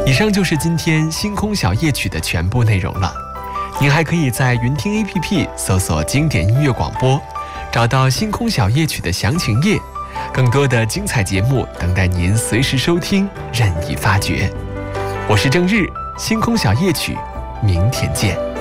以上就是今天星空小夜曲的全部内容了。您还可以在云听 APP 搜索经典音乐广播，找到星空小夜曲的详情页，更多的精彩节目等待您随时收听，任意发掘。我是郑日，星空小夜曲，明天见。